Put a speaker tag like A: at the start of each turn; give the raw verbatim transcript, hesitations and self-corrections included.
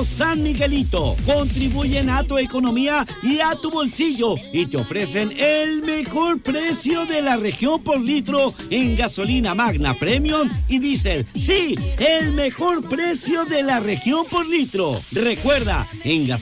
A: Supermercado San Miguelito. Contribuyen a tu economía y a tu bolsillo y te ofrecen el mejor precio de la región por litro en gasolina Magna Premium y diésel. Sí, el mejor precio de la región por litro. Recuerda, en gasolina